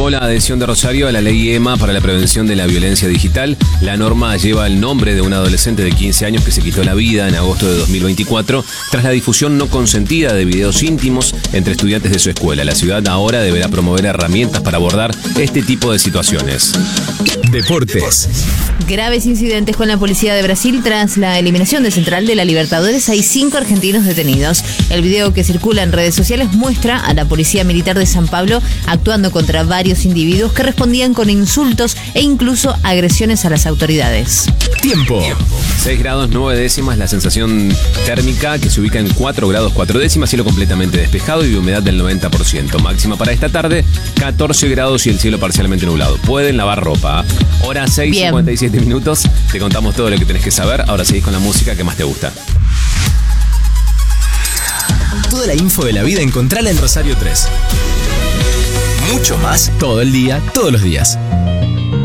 aprobó la adhesión de Rosario a la ley EMA para la prevención de la violencia digital. La norma lleva el nombre de un adolescente de 15 años que se quitó la vida en agosto de 2024 tras la difusión no consentida de videos íntimos entre estudiantes de su escuela. La ciudad ahora deberá promover herramientas para abordar este tipo de situaciones. Deportes. Graves incidentes con la policía de Brasil tras la eliminación de Central de la Libertadores. Hay 5 argentinos detenidos. El video que circula en redes sociales muestra a la policía militar de San Pablo actuando contra varios individuos que respondían con insultos e incluso agresiones a las autoridades. Tiempo. 6 grados 9 décimas la sensación térmica, que se ubica en 4 grados 4 décimas, cielo completamente despejado y humedad del 90%. Máxima para esta tarde, 14 grados y el cielo parcialmente nublado. Pueden lavar ropa. Hora 6:57 minutos. Te contamos todo lo que tenés que saber. Ahora seguís con la música que más te gusta. Toda la info de la vida encontrala en Rosario 3. Mucho más todo el día, todos los días.